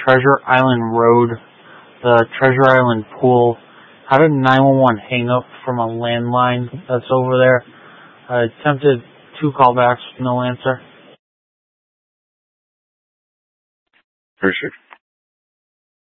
Treasure Island Road, the Treasure Island Pool. Had a 911 hang-up from a landline that's over there. I attempted 2 callbacks, no answer. For sure.